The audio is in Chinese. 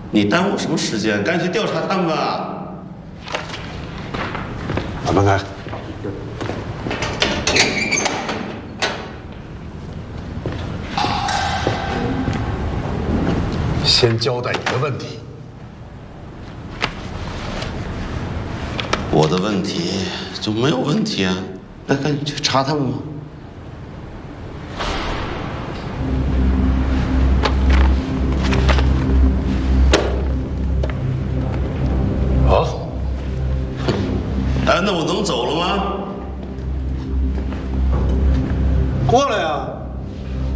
你耽误什么时间？赶紧去调查他们吧。 把门开。先交代你的问题。 我的问题就没有问题啊？那赶紧去查他们吧。 好， 哎，那我能走了吗？ 过来呀！